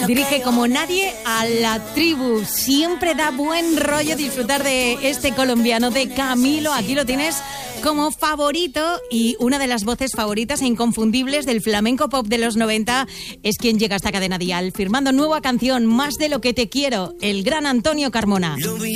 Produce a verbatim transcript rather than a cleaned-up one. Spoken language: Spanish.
Dirige como nadie a La Tribu. Siempre da buen rollo disfrutar de este colombiano, de Camilo. Aquí lo tienes como favorito, y una de las voces favoritas e inconfundibles del flamenco pop de los noventa es quien llega a esta cadena dial, firmando nueva canción, Más de lo que te quiero, el gran Antonio Carmona.